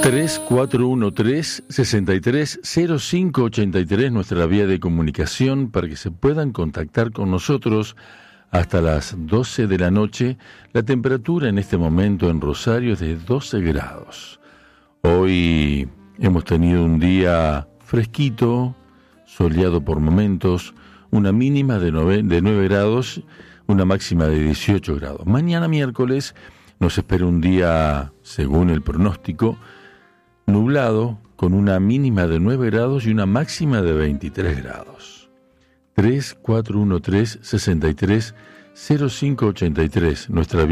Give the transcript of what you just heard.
3413-630583, nuestra vía de comunicación para que se puedan contactar con nosotros hasta las 12 de la noche. La temperatura en este momento en Rosario es de 12 grados. Hoy hemos tenido un día fresquito, soleado por momentos, una mínima de 9 grados, una máxima de 18 grados. Mañana miércoles nos espera un día, según el pronóstico, nublado, con una mínima de 9 grados y una máxima de 23 grados. 3413-630583, nuestra